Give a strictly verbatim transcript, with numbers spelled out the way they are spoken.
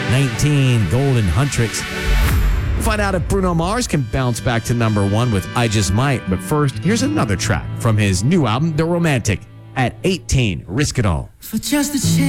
nineteen, Golden Huntrix. Find out if Bruno Mars can bounce back to number one with I Just Might. But first, here's another track from his new album, The Romantic. At eighteen, Risk It All. For just a chance.